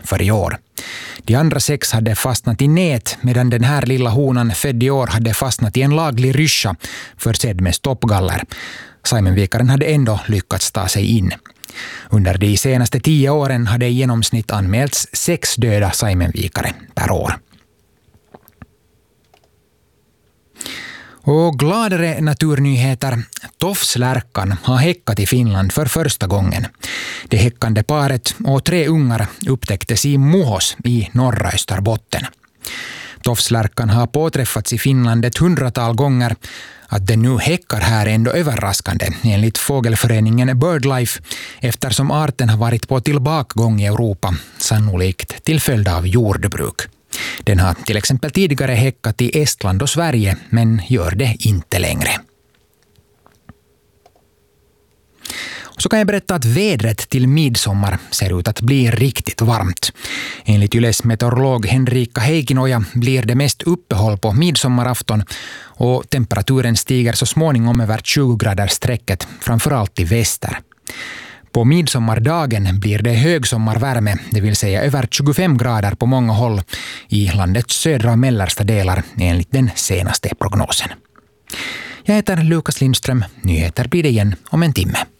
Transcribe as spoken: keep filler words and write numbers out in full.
för i år. De andra sex hade fastnat i nät medan den här lilla honan född i år hade fastnat i en laglig ryscha försedd med stoppgaller. Saimenvikaren hade ändå lyckats ta sig in. Under de senaste tio åren hade i genomsnitt anmälts sex döda saimenvikare per år. Och gladare naturnyheter. Tofslärkan har häckat i Finland för första gången. Det häckande paret och tre ungar upptäcktes i Muhos i norra Österbotten. Tofslärkan har påträffats i Finland ett hundratal gånger. Att den nu häckar här är ändå överraskande enligt fågelföreningen BirdLife eftersom arten har varit på tillbakagång i Europa, sannolikt till följd av jordbruk. Den har till exempel tidigare häckat i Estland och Sverige men gör det inte längre. Så kan jag berätta att vädret till midsommar ser ut att bli riktigt varmt. Enligt Yles meteorolog Henrika Heikkinoja blir det mest uppehåll på midsommarafton och temperaturen stiger så småningom över tjugo grader strecket, framförallt i väster. På midsommardagen blir det högsommarvärme, det vill säga över tjugofem grader på många håll i landets södra och mellersta delar enligt den senaste prognosen. Jag heter Lukas Lindström, nyheter blir det igen om en timme.